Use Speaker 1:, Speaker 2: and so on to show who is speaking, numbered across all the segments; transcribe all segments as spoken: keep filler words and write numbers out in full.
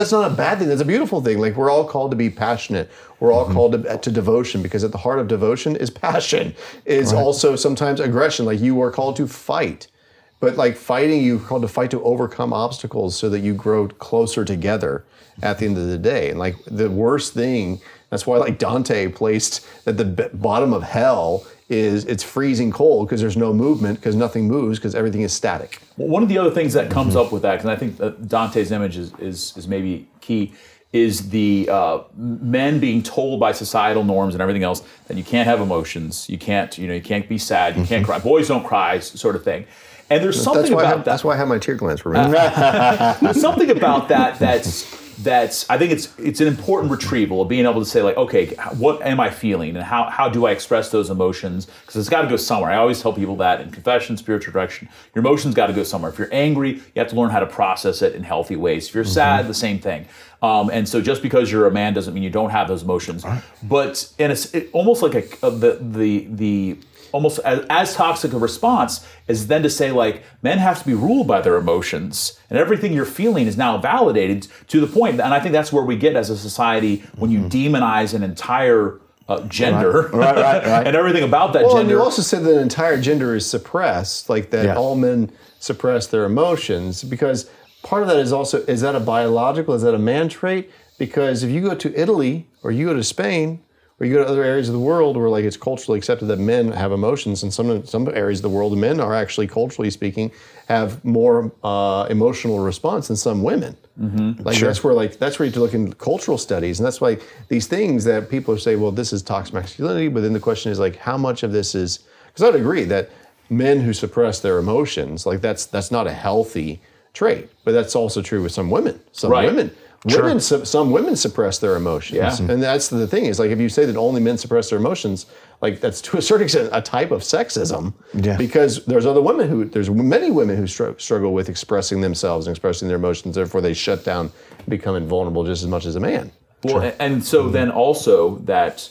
Speaker 1: that's not a bad thing. That's a beautiful thing. Like, we're all called to be passionate. We're all mm-hmm. called to, to devotion, because at the heart of devotion is passion, is right. also sometimes aggression. Like, you are called to fight. But like fighting, you're called to fight to overcome obstacles so that you grow closer together at the end of the day. And like the worst thing, that's why like Dante placed at the b- bottom of hell is it's freezing cold, because there's no movement, because nothing moves, because everything is static.
Speaker 2: Well, one of the other things that comes mm-hmm. up with that, because I think that Dante's image is, is, is maybe key, is the uh, men being told by societal norms and everything else that you can't have emotions, you can't, you know, you can't be sad, you mm-hmm. can't cry, boys don't cry, sort of thing. And there's something
Speaker 1: that's
Speaker 2: about
Speaker 1: I have,
Speaker 2: that.
Speaker 1: That's why I have my tear glands removed.
Speaker 2: There's something about that that's that's I think it's it's an important retrieval of being able to say, like, okay, what am I feeling, and how how do I express those emotions? Because it's got to go somewhere. I always tell people that in confession, spiritual direction, your emotions got to go somewhere. If you're angry, you have to learn how to process it in healthy ways. If you're mm-hmm. sad, the same thing. Um, and so just because you're a man doesn't mean you don't have those emotions. Right. But and it's it, almost like a, a the the the almost as, as toxic a response is then to say, like, men have to be ruled by their emotions, and everything you're feeling is now validated to the point. And I think that's where we get as a society when you mm-hmm. demonize an entire uh, gender
Speaker 1: right, right, right.
Speaker 2: and everything about that
Speaker 1: well,
Speaker 2: gender.
Speaker 1: Well, you also said that an entire gender is suppressed, like that yeah. all men suppress their emotions, because part of that is also, is that a biological, is that a man trait? Because if you go to Italy or you go to Spain, or you go to other areas of the world where like it's culturally accepted that men have emotions, and some some areas of the world, men are actually, culturally speaking, have more uh, emotional response than some women. Mm-hmm. Like sure. that's where like that's where you have to look in cultural studies, and that's why these things that people say, well, this is toxic masculinity, but then the question is like, how much of this is? Because I'd agree that men who suppress their emotions, like that's that's not a healthy trait, but that's also true with some women. Some
Speaker 2: right.
Speaker 1: women. Women,
Speaker 2: sure.
Speaker 1: some women suppress their emotions,
Speaker 2: yeah.
Speaker 1: and that's the thing. Is like if you say that only men suppress their emotions, like that's to a certain extent a type of sexism. Yeah. Because there's other women who, there's many women who str- struggle with expressing themselves and expressing their emotions. Therefore, they shut down, and become invulnerable just as much as a man.
Speaker 2: Well, sure. and so mm-hmm. then also that,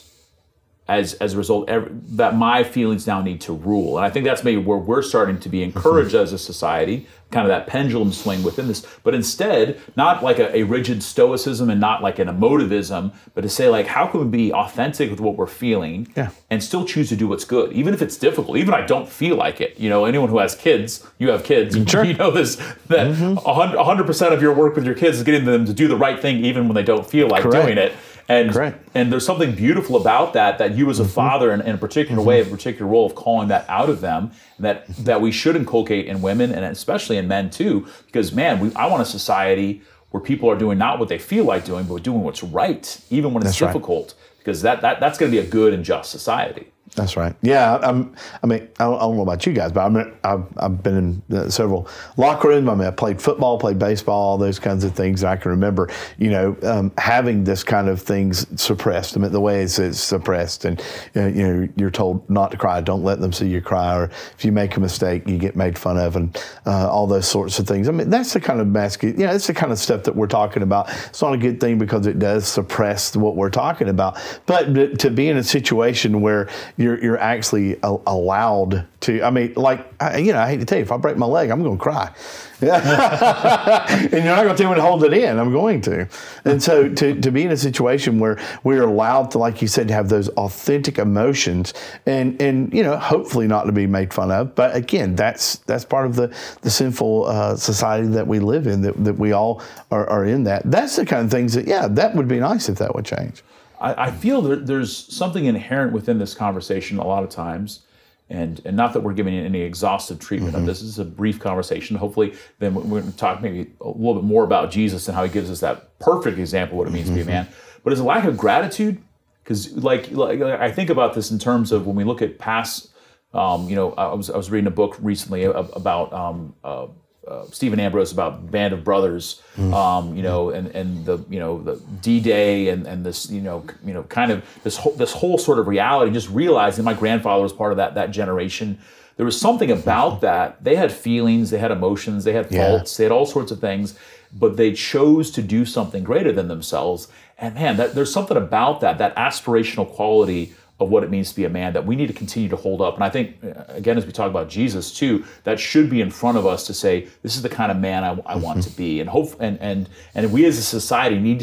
Speaker 2: as as a result, every, that my feelings now need to rule, and I think that's maybe where we're starting to be encouraged mm-hmm. as a society. Kind of that pendulum swing within this, but instead, not like a, a rigid stoicism and not like an emotivism, but to say like, how can we be authentic with what we're feeling
Speaker 1: yeah.
Speaker 2: and still choose to do what's good, even if it's difficult, even if I don't feel like it. You know, anyone who has kids, you have kids,
Speaker 1: sure.
Speaker 2: you know this, that mm-hmm. one hundred percent of your work with your kids is getting them to do the right thing even when they don't feel like
Speaker 1: Correct.
Speaker 2: doing it. And
Speaker 1: Correct.
Speaker 2: and there's something beautiful about that, that you as a mm-hmm. father in, in a particular mm-hmm. way, a particular role of calling that out of them, and that, that we should inculcate in women and especially in men too, because man, we, I want a society where people are doing not what they feel like doing, but doing what's right, even when it's
Speaker 1: That's
Speaker 2: difficult,
Speaker 1: right.
Speaker 2: because that, that that's going to be a good and just society.
Speaker 3: That's right. Yeah, I'm, I mean, I don't, I don't know about you guys, but I'm, I've, I've been in uh, several locker rooms. I mean, I played football, played baseball, all those kinds of things. I can remember, you know, um, having this kind of things suppressed. I mean, the way it's, it's suppressed, and uh, you know, you're told not to cry. Don't let them see you cry, or if you make a mistake, you get made fun of, and uh, all those sorts of things. I mean, that's the kind of masculine. You know, it's the kind of stuff that we're talking about. It's not a good thing because it does suppress what we're talking about. But to be in a situation where you're you're actually a- allowed to, I mean, like, I, you know, I hate to tell you, if I break my leg, I'm going to cry. And you're not going to tell me to hold it in. I'm going to. And so to, to be in a situation where we're allowed to, like you said, to have those authentic emotions and, and you know, hopefully not to be made fun of. But again, that's that's part of the, the sinful uh, society that we live in, that, that we all are, are in that. That's the kind of things that, yeah, that would be nice if that would change.
Speaker 2: I feel that there's something inherent within this conversation a lot of times, and, and not that we're giving any exhaustive treatment mm-hmm. of this. This is a brief conversation. Hopefully, then we're going to talk maybe a little bit more about Jesus and how he gives us that perfect example of what it means mm-hmm. to be a man. But is a lack of gratitude? Because like, like I think about this in terms of when we look at past, um, you know, I was I was reading a book recently about um, uh, Uh, Stephen Ambrose about Band of Brothers, um, you know, and, and the you know the D-Day and, and this you know you know kind of this whole this whole sort of reality. Just realizing my grandfather was part of that that generation. There was something about that. They had feelings, they had emotions, they had faults, yeah. they had all sorts of things, but they chose to do something greater than themselves. And man, that, there's something about that that aspirational quality of what it means to be a man that we need to continue to hold up. And I think, again, as we talk about Jesus too, that should be in front of us to say, this is the kind of man I, I want to be. And hope, and and and we as a society need to